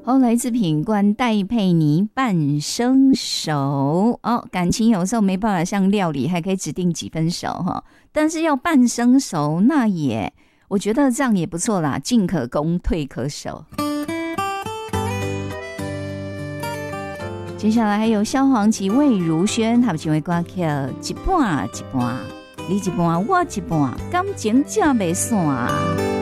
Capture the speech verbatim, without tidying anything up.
好，来自品冠戴佩妮半生熟哦，感情有时候没办法像料理，还可以指定几分熟哈，但是要半生熟，那也我觉得这样也不错啦，进可攻，退可守。接下来还有萧煌奇、魏如萱，他们成为歌曲一半一半，你一半我一半，感情才袂散。